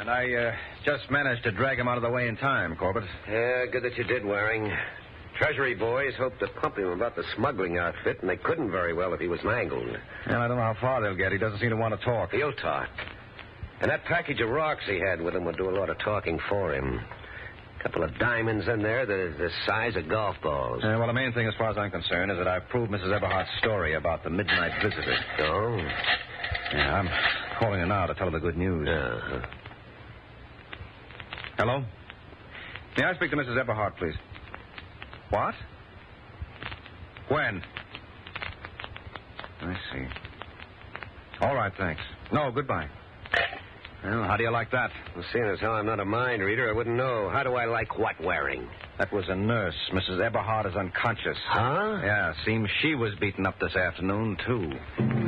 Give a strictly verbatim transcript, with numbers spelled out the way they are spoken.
and I uh, just managed to drag him out of the way in time, Corbett. Yeah, good that you did, Waring. Treasury boys hoped to pump him about the smuggling outfit, and they couldn't very well if he was mangled. And I don't know how far they'll get. He doesn't seem to want to talk. He'll talk. And that package of rocks he had with him would do a lot of talking for him. A couple of diamonds in there that are the size of golf balls. Yeah, well, the main thing, as far as I'm concerned, is that I've proved Missus Eberhardt's story about the midnight visitor. Oh? Yeah, I'm calling her now to tell her the good news. Uh-huh. Hello? May I speak to Missus Eberhardt, please? What? When? I see. All right, thanks. No, goodbye. Well, how do you like that? Well, seeing as how I'm not a mind reader, I wouldn't know. How do I like what, Waring? That was a nurse. Missus Eberhardt is unconscious. Huh? Yeah, seems she was beaten up this afternoon, too.